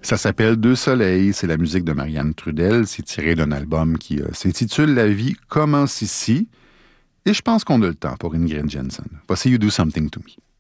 Ça s'appelle Deux soleils, c'est la musique de Marianne Trudel, c'est tiré d'un album qui s'intitule La vie commence ici, et je pense qu'on a le temps pour Ingrid Jensen. Voici You Do Something to Me.